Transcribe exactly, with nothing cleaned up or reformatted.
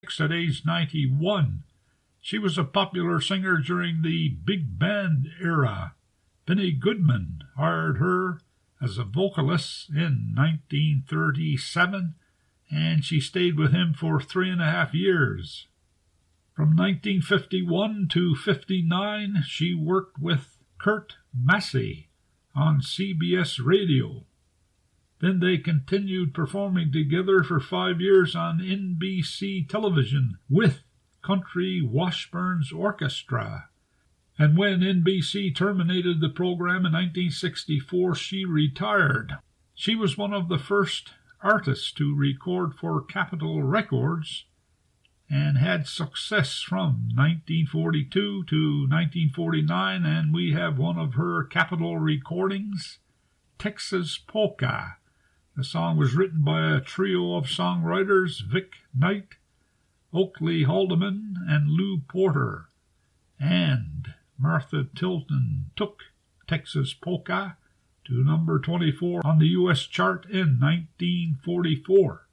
at age ninety-one. She was a popular singer during the big band era. Benny Goodman hired her as a vocalist in nineteen thirty-seven, and she stayed with him for three and a half years. From nineteen fifty-one to fifty-nine, she worked with Kurt Massey on C B S Radio. Then they continued performing together for five years on N B C television with Country Washburn's Orchestra. And when N B C terminated the program in nineteen sixty-four, she retired. She was one of the first artists to record for Capitol Records and had success from nineteen forty-two to nineteen forty-nine, and we have one of her Capitol recordings, Texas Polka. The song was written by a trio of songwriters, Vic Knight, Oakley Haldeman, and Lou Porter. And Martha Tilton took Texas Polka to number twenty-four on the U S chart in nineteen forty-four.